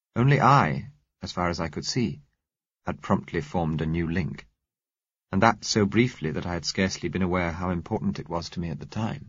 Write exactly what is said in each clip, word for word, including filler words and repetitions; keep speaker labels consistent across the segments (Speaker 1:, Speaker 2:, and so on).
Speaker 1: Only I, as far as I could see, had promptly formed a new link, and that so briefly that I had scarcely been aware how important it was to me at the time.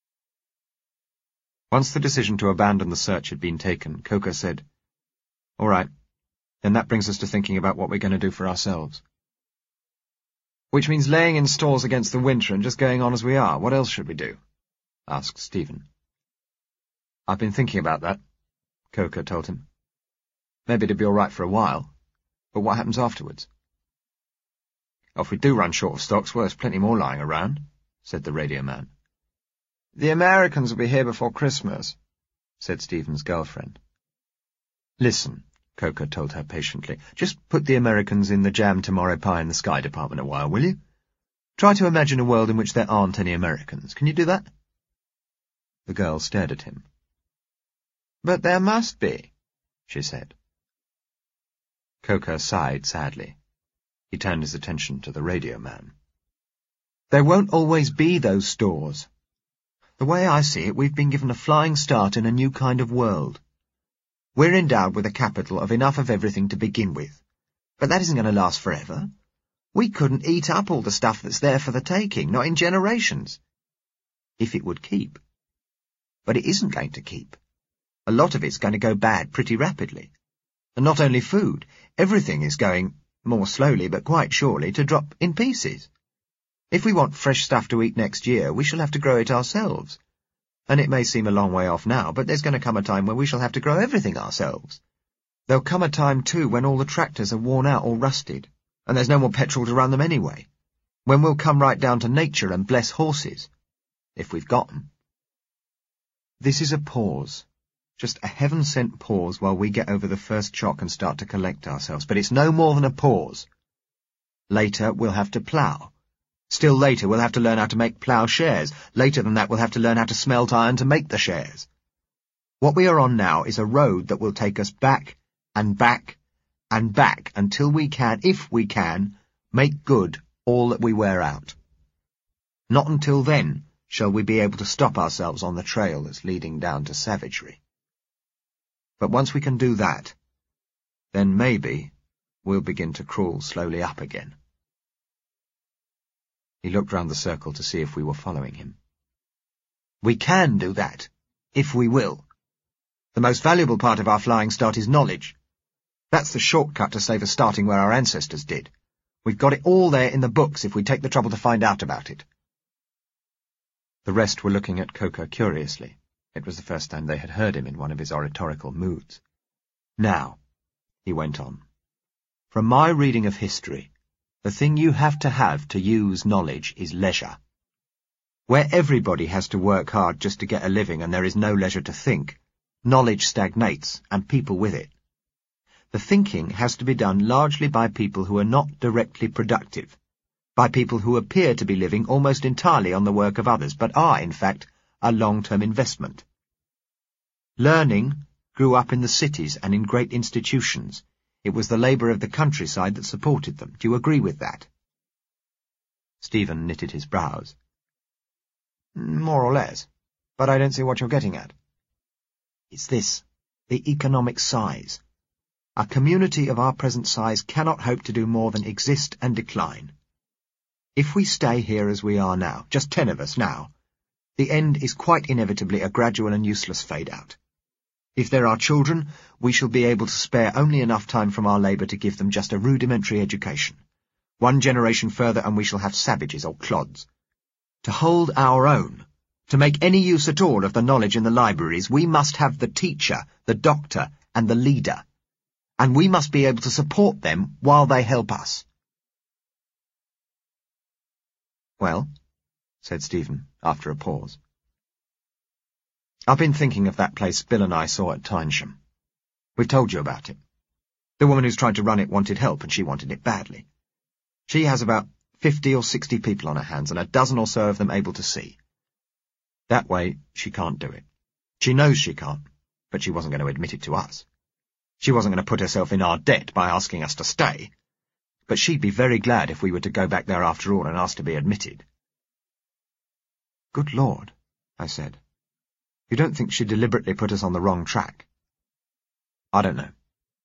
Speaker 1: Once the decision to abandon the search had been taken, Coker said, "All right, then that brings us to thinking about what we're going to do for ourselves." "Which means laying in stores against the winter and just going on as we are. What else should we do?" asked Stephen. "I've been thinking about that," Coker told him. "Maybe it'd be all right for a while, but what happens afterwards?" "Oh, if we do run short of stocks, well, there's plenty more lying around," said the radio man. "The Americans will be here before Christmas," said Stephen's girlfriend. "Listen," Coker told her patiently, "just put the Americans in the jam tomorrow pie in the sky department a while, will you? Try to imagine a world in which there aren't any Americans. Can you do that?" The girl stared at him. "But there must be," she said. Coker sighed sadly. He turned his attention to the radio man. "There won't always be those stores. The way I see it, we've been given a flying start in a new kind of world. We're endowed with a capital of enough of everything to begin with, but that isn't going to last forever. We couldn't eat up all the stuff that's there for the taking, not in generations. If it would keep. But it isn't going to keep. A lot of it's going to go bad pretty rapidly. And not only food, everything is going, more slowly but quite surely, to drop in pieces. If we want fresh stuff to eat next year, we shall have to grow it ourselves. And it may seem a long way off now, but there's going to come a time when we shall have to grow everything ourselves. There'll come a time, too, when all the tractors are worn out or rusted, and there's no more petrol to run them anyway, when we'll come right down to nature and bless horses, if we've got 'em. This is a pause. Just a heaven-sent pause while we get over the first shock and start to collect ourselves. But it's no more than a pause. Later, we'll have to plough. Still later, we'll have to learn how to make ploughshares. Later than that, we'll have to learn how to smelt iron to make the shares. What we are on now is a road that will take us back and back and back until we can, if we can, make good all that we wear out. Not until then shall we be able to stop ourselves on the trail that's leading down to savagery. But once we can do that, then maybe we'll begin to crawl slowly up again." He looked round the circle to see if we were following him. "We can do that, if we will. The most valuable part of our flying start is knowledge. That's the shortcut to save us starting where our ancestors did. We've got it all there in the books if we take the trouble to find out about it." The rest were looking at Coker curiously. It was the first time they had heard him in one of his oratorical moods. "Now," he went on, "from my reading of history, the thing you have to have to use knowledge is leisure. Where everybody has to work hard just to get a living and there is no leisure to think, knowledge stagnates, and people with it. The thinking has to be done largely by people who are not directly productive, by people who appear to be living almost entirely on the work of others, but are, in fact, a long-term investment. Learning grew up in the cities and in great institutions. It was the labour of the countryside that supported them. Do you agree with that?" Stephen knitted his brows. "More or less, but I don't see what you're getting at." "It's this, the economic size. A community of our present size cannot hope to do more than exist and decline. If we stay here as we are now, just ten of us now, the end is quite inevitably a gradual and useless fade-out. If there are children, we shall be able to spare only enough time from our labour to give them just a rudimentary education. One generation further and we shall have savages or clods. To hold our own, to make any use at all of the knowledge in the libraries, we must have the teacher, the doctor, and the leader. And we must be able to support them while they help us." "Well," said Stephen, after a pause, "I've been thinking of that place Bill and I saw at Tynesham. We've told you about it. The woman who's trying to run it wanted help, and she wanted it badly. She has about fifty or sixty people on her hands, and a dozen or so of them able to see. That way, she can't do it. She knows she can't, but she wasn't going to admit it to us. She wasn't going to put herself in our debt by asking us to stay. But she'd be very glad if we were to go back there after all and ask to be admitted." "Good Lord," I said. "You don't think she deliberately put us on the wrong track?" "I don't know.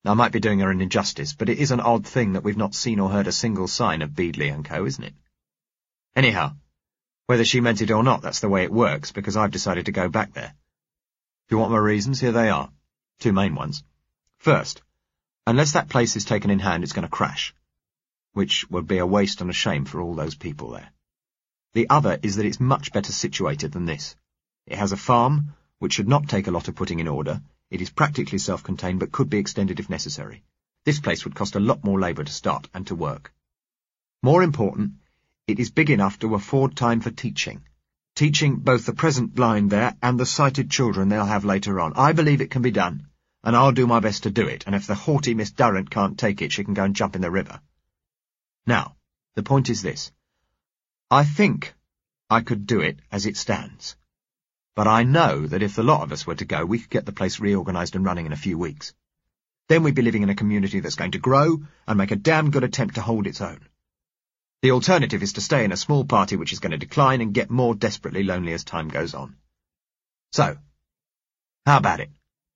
Speaker 1: I might be doing her an injustice, but it is an odd thing that we've not seen or heard a single sign of Beadley and Co., isn't it? Anyhow, whether she meant it or not, that's the way it works, because I've decided to go back there. If you want my reasons, here they are. Two main ones. First, unless that place is taken in hand, it's going to crash, which would be a waste and a shame for all those people there. The other is that it's much better situated than this. It has a farm, which should not take a lot of putting in order. It is practically self-contained, but could be extended if necessary. This place would cost a lot more labour to start and to work. More important, it is big enough to afford time for teaching. Teaching both the present blind there and the sighted children they'll have later on. I believe it can be done, and I'll do my best to do it, and if the haughty Miss Durrant can't take it, she can go and jump in the river. Now, the point is this. I think I could do it as it stands. But I know that if the lot of us were to go, we could get the place reorganised and running in a few weeks. Then we'd be living in a community that's going to grow and make a damn good attempt to hold its own. The alternative is to stay in a small party which is going to decline and get more desperately lonely as time goes on. So, how about it?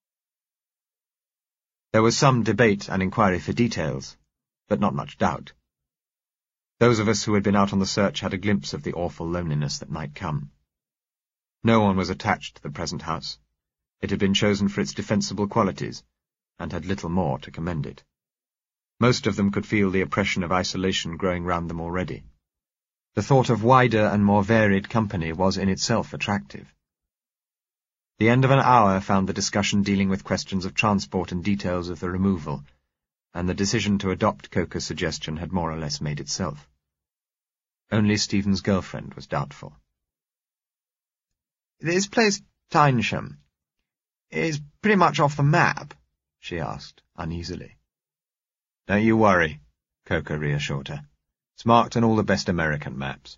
Speaker 1: There was some debate and inquiry for details, but not much doubt. Those of us who had been out on the search had a glimpse of the awful loneliness that might come. No one was attached to the present house. It had been chosen for its defensible qualities, and had little more to commend it. Most of them could feel the oppression of isolation growing round them already. The thought of wider and more varied company was in itself attractive. The end of an hour found the discussion dealing with questions of transport and details of the removal, and the decision to adopt Coker's suggestion had more or less made itself. Only Stephen's girlfriend was doubtful. "This place, Tynesham, is pretty much off the map," she asked, uneasily. "Don't you worry," Coker reassured her. "It's marked on all the best American maps."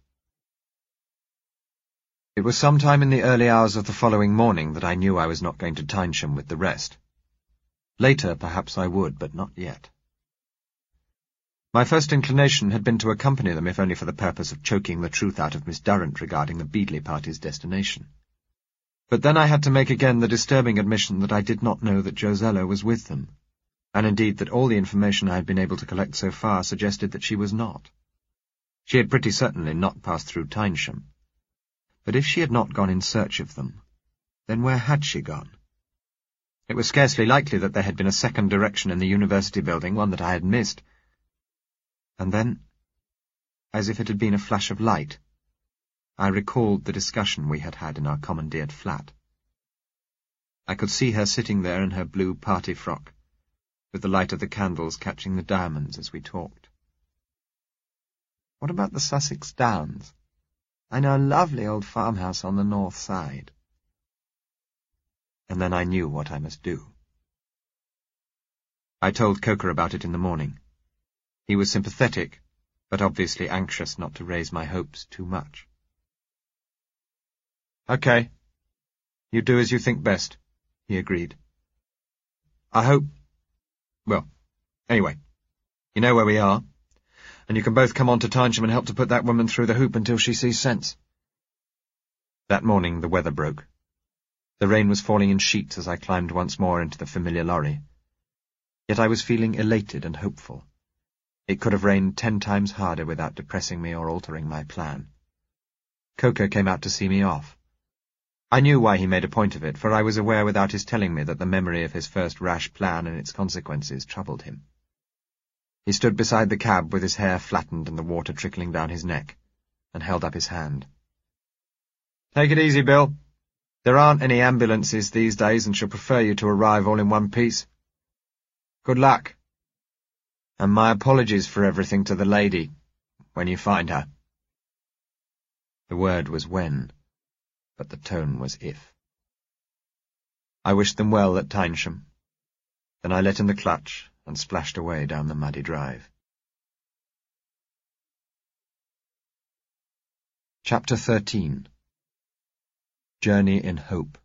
Speaker 1: It was sometime in the early hours of the following morning that I knew I was not going to Tynesham with the rest. Later, perhaps I would, but not yet. My first inclination had been to accompany them, if only for the purpose of choking the truth out of Miss Durrant regarding the Beadley party's destination. But then I had to make again the disturbing admission that I did not know that Josella was with them, and indeed that all the information I had been able to collect so far suggested that she was not. She had pretty certainly not passed through Tynesham. But if she had not gone in search of them, then where had she gone? It was scarcely likely that there had been a second direction in the university building, one that I had missed. And then, as if it had been a flash of light, I recalled the discussion we had had in our commandeered flat. I could see her sitting there in her blue party frock, with the light of the candles catching the diamonds as we talked. "What about the Sussex Downs? I know a lovely old farmhouse on the north side." And then I knew what I must do. I told Coker about it in the morning. He was sympathetic, but obviously anxious not to raise my hopes too much. "Okay. You do as you think best," he agreed. "I hope... well, anyway, you know where we are, and you can both come on to Tynesham and help to put that woman through the hoop until she sees sense." That morning the weather broke. The rain was falling in sheets as I climbed once more into the familiar lorry. Yet I was feeling elated and hopeful. It could have rained ten times harder without depressing me or altering my plan. Coker came out to see me off. I knew why he made a point of it, for I was aware without his telling me that the memory of his first rash plan and its consequences troubled him. He stood beside the cab with his hair flattened and the water trickling down his neck, and held up his hand. "Take it easy, Bill. There aren't any ambulances these days, and she'll prefer you to arrive all in one piece. Good luck. And my apologies for everything to the lady, when you find her." The word was when, but the tone was if. I wished them well at Tynesham. Then I let in the clutch and splashed away down the muddy drive. Chapter thirteen. Journey in Hope.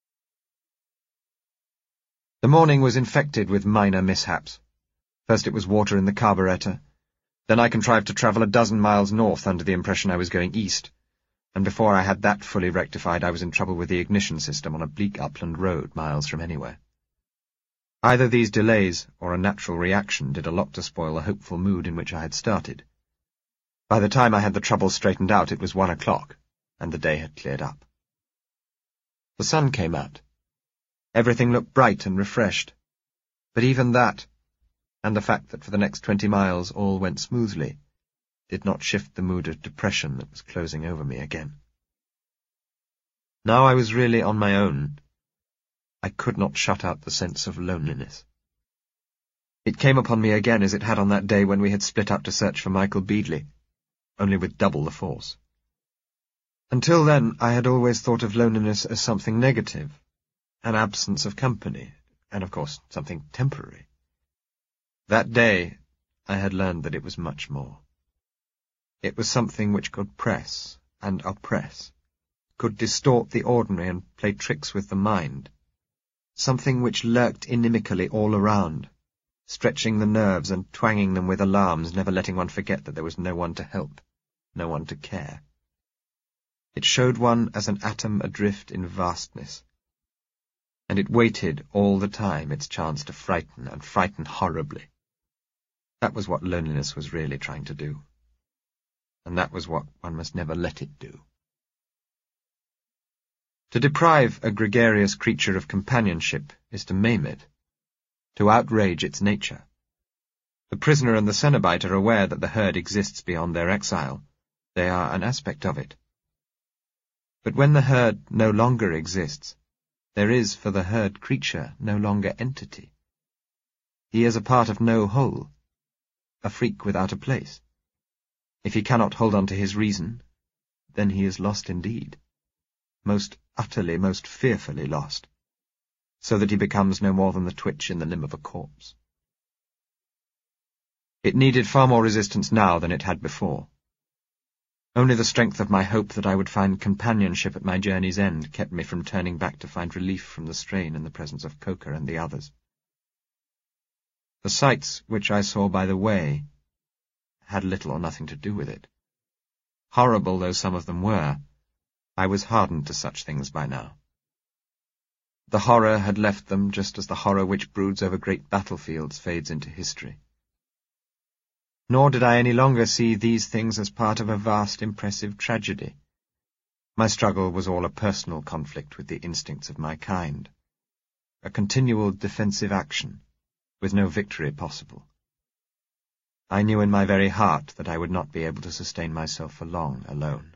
Speaker 1: The morning was infected with minor mishaps. First it was water in the carburettor. Then I contrived to travel a dozen miles north under the impression I was going east, and before I had that fully rectified I was in trouble with the ignition system on a bleak upland road miles from anywhere. Either these delays or a natural reaction did a lot to spoil the hopeful mood in which I had started. By the time I had the trouble straightened out, it was one o'clock, and the day had cleared up. The sun came out. Everything looked bright and refreshed, but even that, and the fact that for the next twenty miles all went smoothly, did not shift the mood of depression that was closing over me again. Now I was really on my own. I could not shut out the sense of loneliness. It came upon me again as it had on that day when we had split up to search for Michael Beadley, only with double the force. Until then, I had always thought of loneliness as something negative, an absence of company, and of course something temporary. That day, I had learned that it was much more. It was something which could press and oppress, could distort the ordinary and play tricks with the mind, something which lurked inimically all around, stretching the nerves and twanging them with alarms, never letting one forget that there was no one to help, no one to care. It showed one as an atom adrift in vastness, and it waited all the time its chance to frighten, and frighten horribly. That was what loneliness was really trying to do, and that was what one must never let it do. To deprive a gregarious creature of companionship is to maim it, to outrage its nature. The prisoner and the Cenobite are aware that the herd exists beyond their exile. They are an aspect of it. But when the herd no longer exists, there is for the herd creature no longer entity. He is a part of no whole, a freak without a place. If he cannot hold on to his reason, then he is lost indeed, most utterly, most fearfully lost, so that he becomes no more than the twitch in the limb of a corpse. It needed far more resistance now than it had before. Only the strength of my hope that I would find companionship at my journey's end kept me from turning back to find relief from the strain in the presence of Coker and the others. The sights which I saw by the way had little or nothing to do with it. Horrible though some of them were, I was hardened to such things by now. The horror had left them just as the horror which broods over great battlefields fades into history. Nor did I any longer see these things as part of a vast, impressive tragedy. My struggle was all a personal conflict with the instincts of my kind, a continual defensive action, with no victory possible. I knew in my very heart that I would not be able to sustain myself for long alone.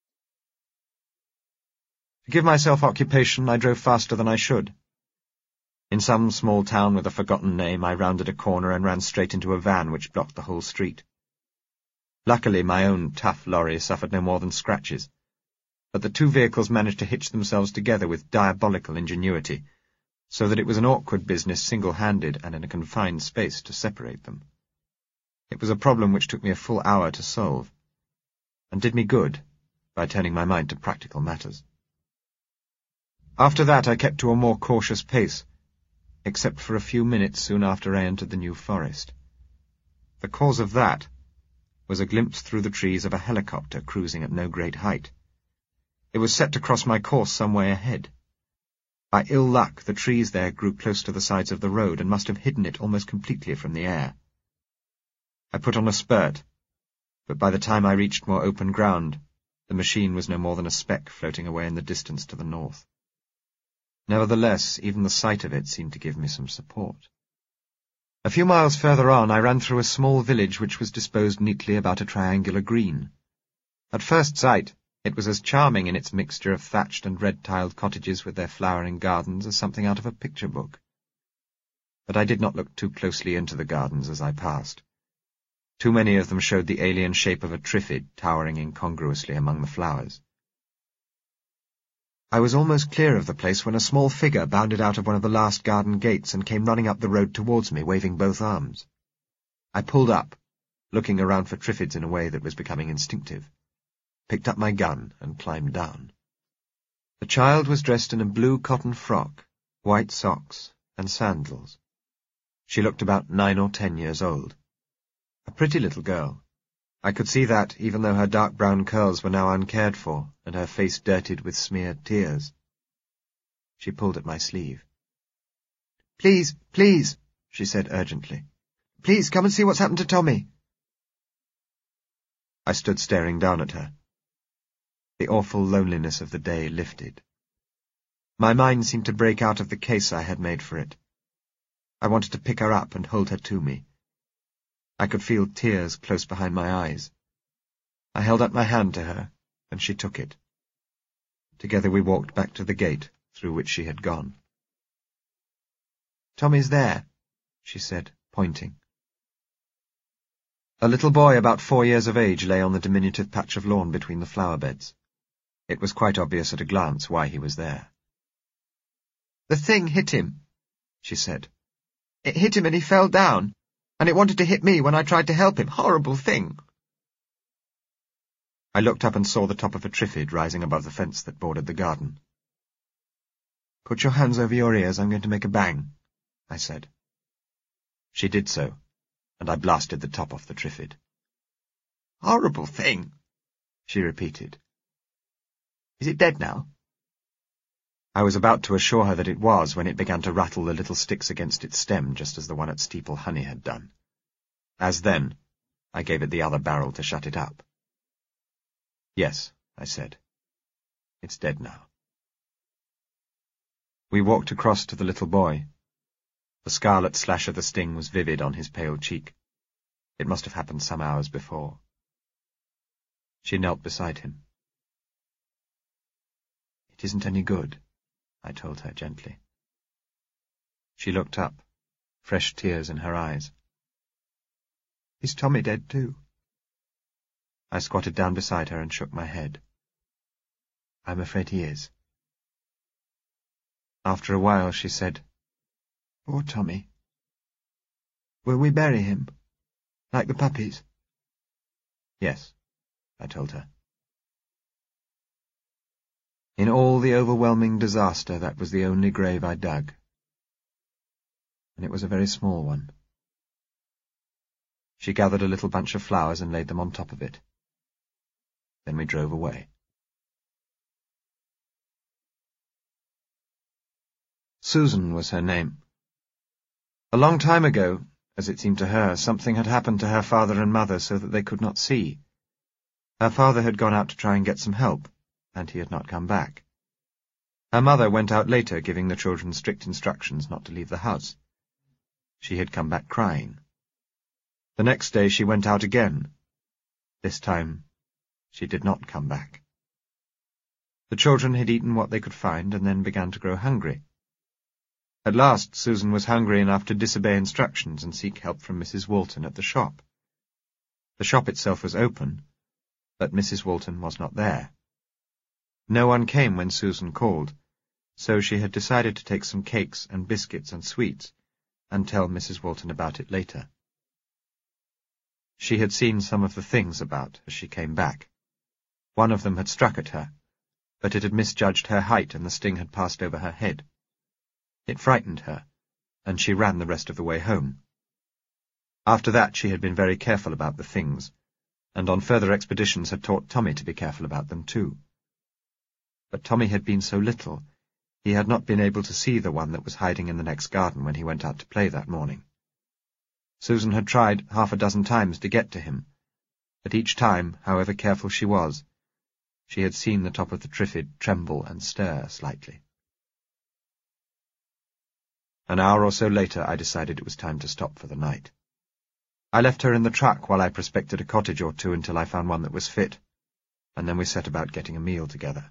Speaker 1: To give myself occupation, I drove faster than I should. In some small town with a forgotten name, I rounded a corner and ran straight into a van which blocked the whole street. Luckily, my own tough lorry suffered no more than scratches, but the two vehicles managed to hitch themselves together with diabolical ingenuity, so that it was an awkward business single-handed and in a confined space to separate them. It was a problem which took me a full hour to solve, and did me good by turning my mind to practical matters. After that I kept to a more cautious pace, except for a few minutes soon after I entered the New Forest. The cause of that was a glimpse through the trees of a helicopter cruising at no great height. It was set to cross my course some way ahead. By ill luck, the trees there grew close to the sides of the road and must have hidden it almost completely from the air. I put on a spurt, but by the time I reached more open ground, the machine was no more than a speck floating away in the distance to the north. Nevertheless, even the sight of it seemed to give me some support. A few miles further on, I ran through a small village which was disposed neatly about a triangular green. At first sight, it was as charming in its mixture of thatched and red-tiled cottages with their flowering gardens as something out of a picture book. But I did not look too closely into the gardens as I passed. Too many of them showed the alien shape of a triffid towering incongruously among the flowers. I was almost clear of the place when a small figure bounded out of one of the last garden gates and came running up the road towards me, waving both arms. I pulled up, looking around for triffids in a way that was becoming instinctive, picked up my gun and climbed down. The child was dressed in a blue cotton frock, white socks, and sandals. She looked about nine or ten years old. A pretty little girl. I could see that, even though her dark brown curls were now uncared for, and her face dirtied with smeared tears. She pulled at my sleeve. Please, please, she said urgently. Please come and see what's happened to Tommy. I stood staring down at her. The awful loneliness of the day lifted. My mind seemed to break out of the case I had made for it. I wanted to pick her up and hold her to me. I could feel tears close behind my eyes. I held out my hand to her, and she took it. Together we walked back to the gate through which she had gone. Tommy's there, she said, pointing. A little boy about four years of age lay on the diminutive patch of lawn between the flower beds. It was quite obvious at a glance why he was there. The thing hit him, she said. It hit him and he fell down, and it wanted to hit me when I tried to help him. Horrible thing. I looked up and saw the top of a triffid rising above the fence that bordered the garden. Put your hands over your ears, I'm going to make a bang, I said. She did so, and I blasted the top off the triffid. Horrible thing, she repeated. Is it dead now? I was about to assure her that it was when it began to rattle the little sticks against its stem just as the one at Steeple Honey had done. As then, I gave it the other barrel to shut it up. Yes, I said. It's dead now. We walked across to the little boy. The scarlet slash of the sting was vivid on his pale cheek. It must have happened some hours before. She knelt beside him. It isn't any good, I told her gently. She looked up, fresh tears in her eyes. Is Tommy dead too? I squatted down beside her and shook my head. I'm afraid he is. After a while she said, Poor Tommy. Will we bury him, like the puppies? Yes, I told her. In all the overwhelming disaster, that was the only grave I dug. And it was a very small one. She gathered a little bunch of flowers and laid them on top of it. Then we drove away. Susan was her name. A long time ago, as it seemed to her, something had happened to her father and mother so that they could not see. Her father had gone out to try and get some help, and he had not come back. Her mother went out later, giving the children strict instructions not to leave the house. She had come back crying. The next day she went out again. This time she did not come back. The children had eaten what they could find and then began to grow hungry. At last Susan was hungry enough to disobey instructions and seek help from Missus Walton at the shop. The shop itself was open, but Missus Walton was not there. No one came when Susan called, so she had decided to take some cakes and biscuits and sweets and tell Missus Walton about it later. She had seen some of the things about as she came back. One of them had struck at her, but it had misjudged her height and the sting had passed over her head. It frightened her, and she ran the rest of the way home. After that she had been very careful about the things, and on further expeditions had taught Tommy to be careful about them too. But Tommy had been so little, he had not been able to see the one that was hiding in the next garden when he went out to play that morning. Susan had tried half a dozen times to get to him, but each time, however careful she was, she had seen the top of the triffid tremble and stir slightly. An hour or so later I decided it was time to stop for the night. I left her in the truck while I prospected a cottage or two until I found one that was fit, and then we set about getting a meal together.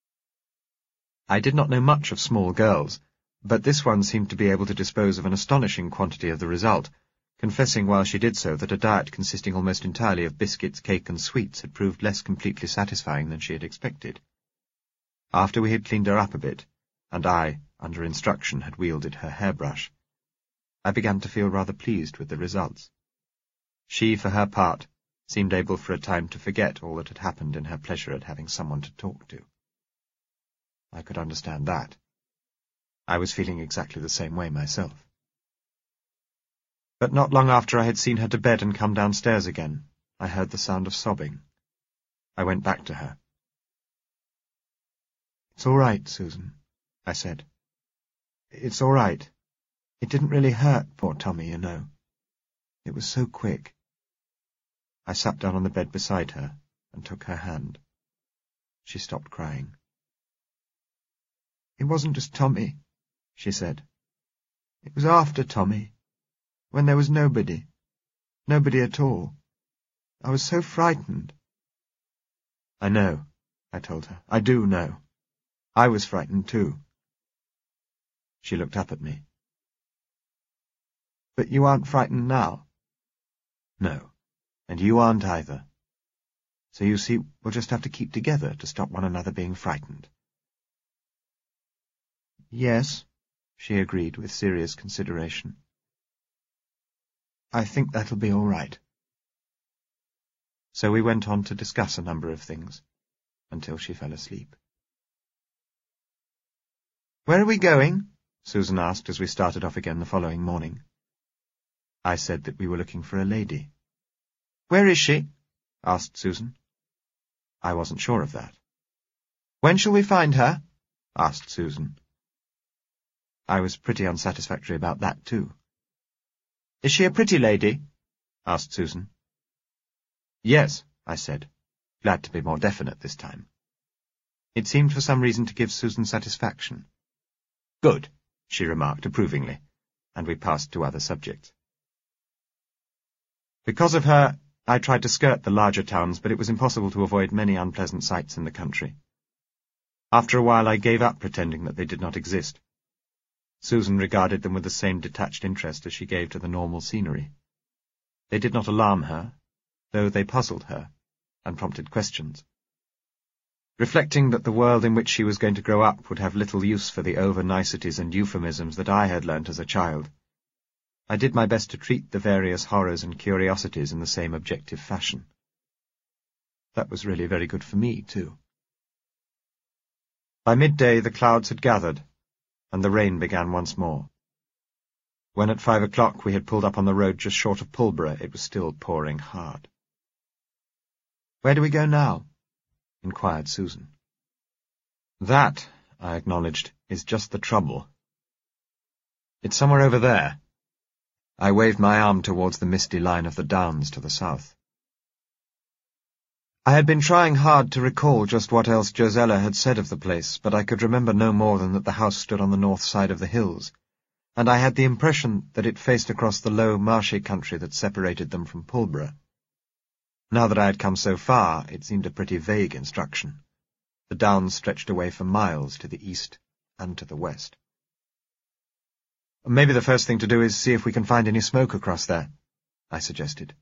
Speaker 1: I did not know much of small girls, but this one seemed to be able to dispose of an astonishing quantity of the result, confessing while she did so that a diet consisting almost entirely of biscuits, cake, and sweets had proved less completely satisfying than she had expected. After we had cleaned her up a bit, and I, under instruction, had wielded her hairbrush, I began to feel rather pleased with the results. She, for her part, seemed able for a time to forget all that had happened in her pleasure at having someone to talk to. I could understand that. I was feeling exactly the same way myself. But not long after I had seen her to bed and come downstairs again, I heard the sound of sobbing. I went back to her. "It's all right, Susan," I said. "It's all right. It didn't really hurt poor Tommy, you know. It was so quick. I sat down on the bed beside her and took her hand. She stopped crying. It wasn't just Tommy, she said. It was after Tommy, when there was nobody, nobody at all. I was so frightened. I know, I told her. I do know. I was frightened too. She looked up at me. But you aren't frightened now? No, and you aren't either. So you see, we'll just have to keep together to stop one another being frightened. Yes, she agreed with serious consideration. I think that'll be all right. So we went on to discuss a number of things, until she fell asleep. Where are we going? Susan asked as we started off again the following morning. I said that we were looking for a lady. Where is she? Asked Susan. I wasn't sure of that. When shall we find her? Asked Susan. I was pretty unsatisfactory about that, too. Is she a pretty lady? Asked Susan. Yes, I said, glad to be more definite this time. It seemed for some reason to give Susan satisfaction. Good, she remarked approvingly, and we passed to other subjects. Because of her, I tried to skirt the larger towns, but it was impossible to avoid many unpleasant sights in the country. After a while I gave up pretending that they did not exist. Susan regarded them with the same detached interest as she gave to the normal scenery. They did not alarm her, though they puzzled her, and prompted questions. Reflecting that the world in which she was going to grow up would have little use for the over-niceties and euphemisms that I had learnt as a child, I did my best to treat the various horrors and curiosities in the same objective fashion. That was really very good for me, too. By midday the clouds had gathered, and the rain began once more. When at five o'clock we had pulled up on the road just short of Pulborough, it was still pouring hard. "Where do we go now?" inquired Susan. "That," I acknowledged, "is just the trouble. It's somewhere over there." I waved my arm towards the misty line of the downs to the south. I had been trying hard to recall just what else Josella had said of the place, but I could remember no more than that the house stood on the north side of the hills, and I had the impression that it faced across the low, marshy country that separated them from Pulborough. Now that I had come so far, it seemed a pretty vague instruction. The downs stretched away for miles to the east and to the west. "Maybe the first thing to do is see if we can find any smoke across there," I suggested.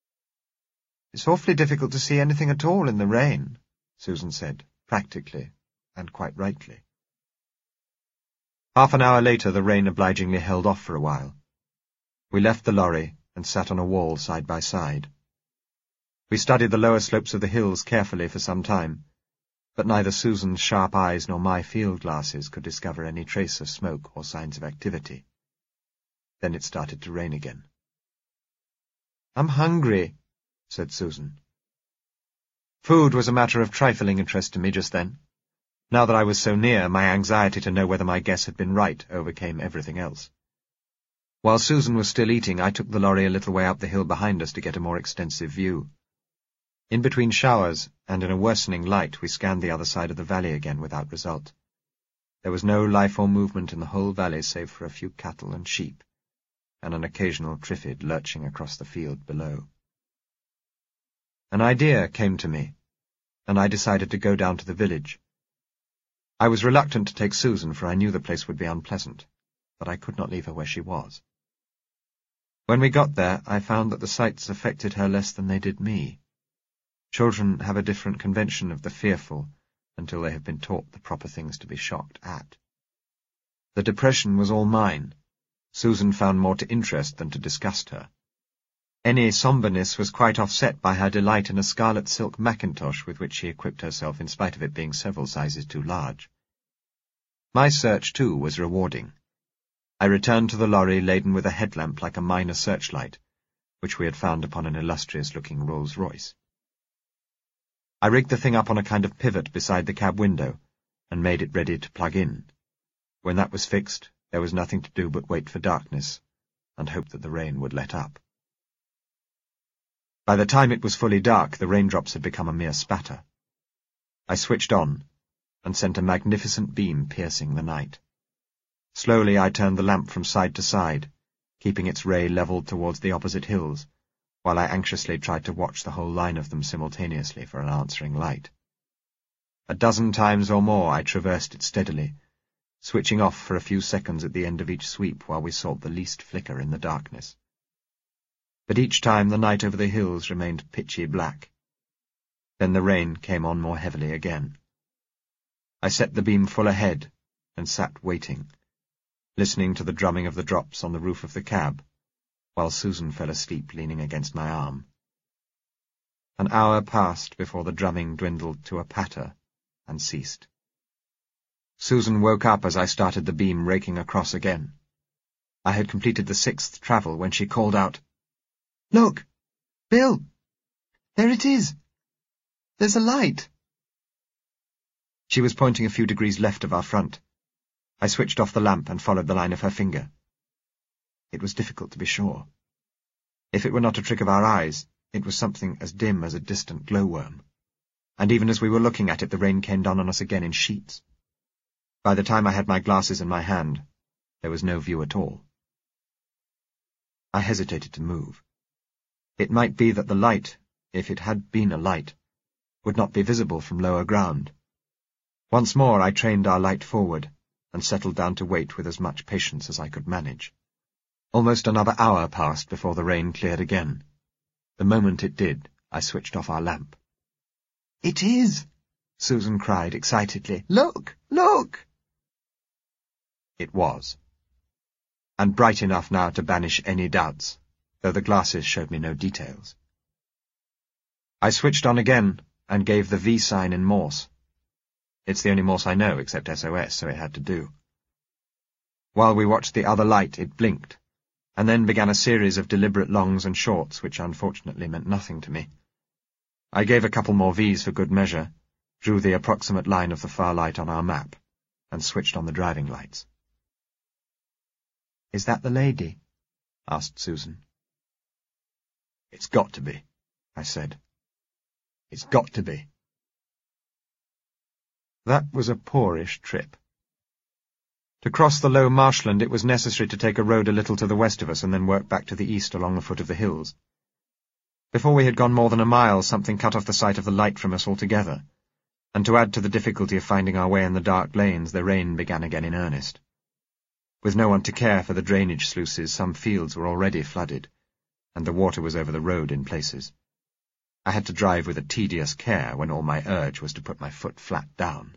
Speaker 1: "It's awfully difficult to see anything at all in the rain," Susan said, practically, and quite rightly. Half an hour later the rain obligingly held off for a while. We left the lorry and sat on a wall side by side. We studied the lower slopes of the hills carefully for some time, but neither Susan's sharp eyes nor my field glasses could discover any trace of smoke or signs of activity. Then it started to rain again. "I'm hungry," said Susan. Food was a matter of trifling interest to me just then. Now that I was so near, my anxiety to know whether my guess had been right overcame everything else. While Susan was still eating, I took the lorry a little way up the hill behind us to get a more extensive view. In between showers, and in a worsening light, we scanned the other side of the valley again without result. There was no life or movement in the whole valley save for a few cattle and sheep, and an occasional triffid lurching across the field below. An idea came to me, and I decided to go down to the village. I was reluctant to take Susan, for I knew the place would be unpleasant, but I could not leave her where she was. When we got there, I found that the sights affected her less than they did me. Children have a different convention of the fearful until they have been taught the proper things to be shocked at. The depression was all mine. Susan found more to interest than to disgust her. Any sombreness was quite offset by her delight in a scarlet silk mackintosh with which she equipped herself in spite of it being several sizes too large. My search, too, was rewarding. I returned to the lorry laden with a headlamp like a minor searchlight, which we had found upon an illustrious-looking Rolls-Royce. I rigged the thing up on a kind of pivot beside the cab window, and made it ready to plug in. When that was fixed, there was nothing to do but wait for darkness and hope that the rain would let up. By the time it was fully dark, the raindrops had become a mere spatter. I switched on and sent a magnificent beam piercing the night. Slowly I turned the lamp from side to side, keeping its ray levelled towards the opposite hills, while I anxiously tried to watch the whole line of them simultaneously for an answering light. A dozen times or more I traversed it steadily, switching off for a few seconds at the end of each sweep while we sought the least flicker in the darkness. But each time the night over the hills remained pitchy black. Then the rain came on more heavily again. I set the beam full ahead and sat waiting, listening to the drumming of the drops on the roof of the cab, while Susan fell asleep leaning against my arm. An hour passed before the drumming dwindled to a patter and ceased. Susan woke up as I started the beam raking across again. I had completed the sixth travel when she called out, "Look! Bill! There it is! There's a light!" She was pointing a few degrees left of our front. I switched off the lamp and followed the line of her finger. It was difficult to be sure. If it were not a trick of our eyes, it was something as dim as a distant glowworm. And even as we were looking at it, the rain came down on us again in sheets. By the time I had my glasses in my hand, there was no view at all. I hesitated to move. It might be that the light, if it had been a light, would not be visible from lower ground. Once more I trained our light forward, and settled down to wait with as much patience as I could manage. Almost another hour passed before the rain cleared again. The moment it did, I switched off our lamp. "It is!" Susan cried excitedly. "Look! Look!" It was, and bright enough now to banish any doubts, though the glasses showed me no details. I switched on again and gave the V sign in Morse. It's the only Morse I know except S O S, so it had to do. While we watched the other light, it blinked, and then began a series of deliberate longs and shorts, which unfortunately meant nothing to me. I gave a couple more V's for good measure, drew the approximate line of the far light on our map, and switched on the driving lights. "Is that the lady?" asked Susan. "It's got to be," I said. "It's got to be." That was a poorish trip. To cross the low marshland, it was necessary to take a road a little to the west of us and then work back to the east along the foot of the hills. Before we had gone more than a mile, something cut off the sight of the light from us altogether, and to add to the difficulty of finding our way in the dark lanes, the rain began again in earnest. With no one to care for the drainage sluices, some fields were already flooded, and the water was over the road in places. I had to drive with a tedious care when all my urge was to put my foot flat down.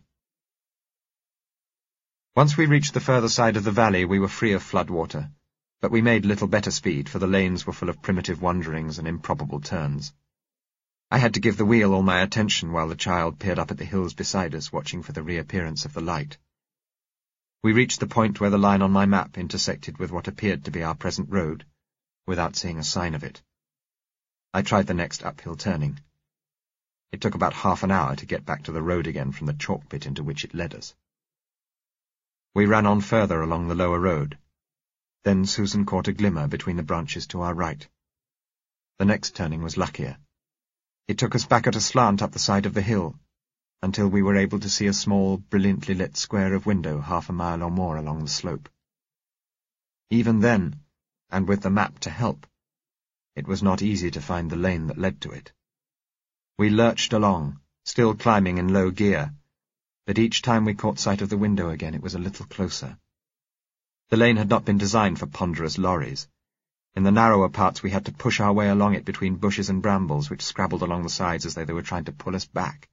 Speaker 1: Once we reached the further side of the valley, we were free of flood water, but we made little better speed, for the lanes were full of primitive wanderings and improbable turns. I had to give the wheel all my attention while the child peered up at the hills beside us, watching for the reappearance of the light. We reached the point where the line on my map intersected with what appeared to be our present road, without seeing a sign of it. I tried the next uphill turning. It took about half an hour to get back to the road again from the chalk pit into which it led us. We ran on further along the lower road. Then Susan caught a glimmer between the branches to our right. The next turning was luckier. It took us back at a slant up the side of the hill, until we were able to see a small, brilliantly lit square of window half a mile or more along the slope. Even then, and with the map to help, it was not easy to find the lane that led to it. We lurched along, still climbing in low gear, but each time we caught sight of the window again it was a little closer. The lane had not been designed for ponderous lorries. In the narrower parts we had to push our way along it between bushes and brambles which scrabbled along the sides as though they were trying to pull us back.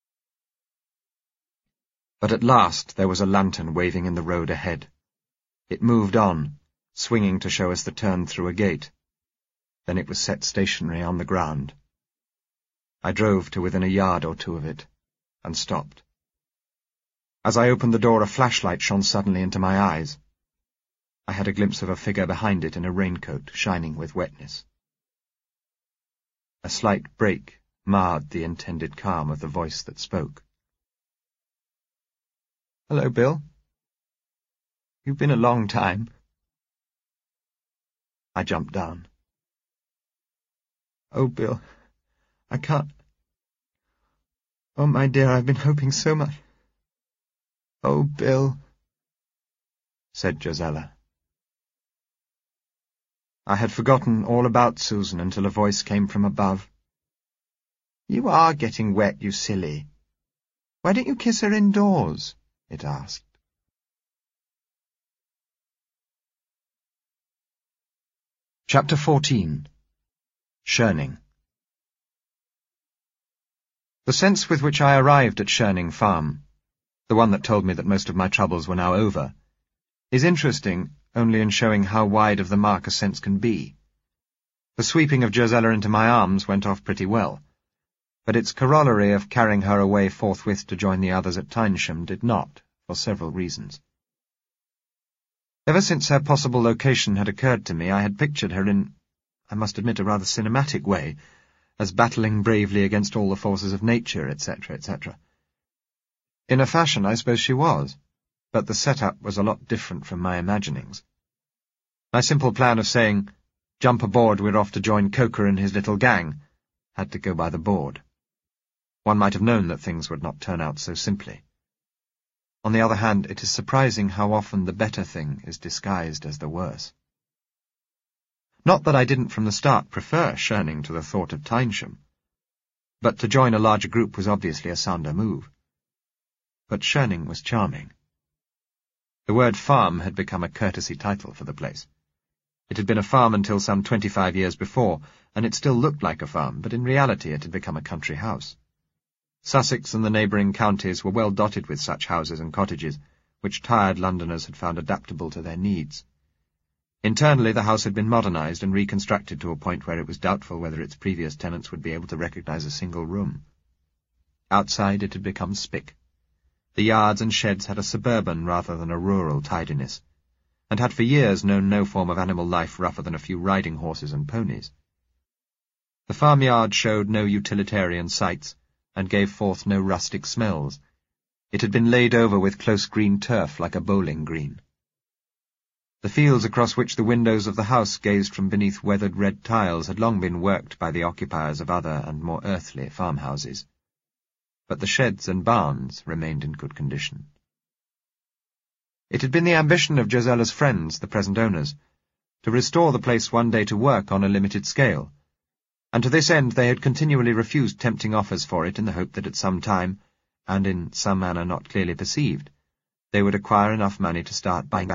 Speaker 1: But at last there was a lantern waving in the road ahead. It moved on, swinging to show us the turn through a gate. Then it was set stationary on the ground. I drove to within a yard or two of it, and stopped. As I opened the door, a flashlight shone suddenly into my eyes. I had a glimpse of a figure behind it in a raincoat, shining with wetness. A slight break marred the intended calm of the voice that spoke. "Hello, Bill. You've been a long time. I jumped down. Oh, Bill, I can't... Oh, my dear, I've been hoping so much. Oh, Bill, said Josella. I had forgotten all about Susan until a voice came from above. You are getting wet, you silly. Why don't you kiss her indoors? It asked. Chapter fourteen. Shirning. The sense with which I arrived at Shirning Farm, the one that told me that most of my troubles were now over, is interesting only in showing how wide of the mark a sense can be. The sweeping of Josella into my arms went off pretty well, but its corollary of carrying her away forthwith to join the others at Tynesham did not, for several reasons. Ever since her possible location had occurred to me, I had pictured her in, I must admit, a rather cinematic way, as battling bravely against all the forces of nature, et cetera, et cetera. In a fashion, I suppose she was, but the setup was a lot different from my imaginings. My simple plan of saying, "Jump aboard, we're off to join Coker and his little gang," had to go by the board. One might have known that things would not turn out so simply. On the other hand, it is surprising how often the better thing is disguised as the worse. Not that I didn't from the start prefer Shirning to the thought of Tynesham, but to join a larger group was obviously a sounder move. But Shirning was charming. The word farm had become a courtesy title for the place. It had been a farm until some twenty-five years before, and it still looked like a farm, but in reality it had become a country house. Sussex and the neighbouring counties were well dotted with such houses and cottages, which tired Londoners had found adaptable to their needs. Internally, the house had been modernised and reconstructed to a point where it was doubtful whether its previous tenants would be able to recognise a single room. Outside, it had become spick. The yards and sheds had a suburban rather than a rural tidiness, and had for years known no form of animal life rougher than a few riding horses and ponies. The farmyard showed no utilitarian sights, and gave forth no rustic smells. It had been laid over with close green turf like a bowling green. The fields across which the windows of the house gazed from beneath weathered red tiles had long been worked by the occupiers of other and more earthly farmhouses, but the sheds and barns remained in good condition. It had been the ambition of Josella's friends, the present owners, to restore the place one day to work on a limited scale, and to this end they had continually refused tempting offers for it in the hope that at some time, and in some manner not clearly perceived, they would acquire enough money to start buying back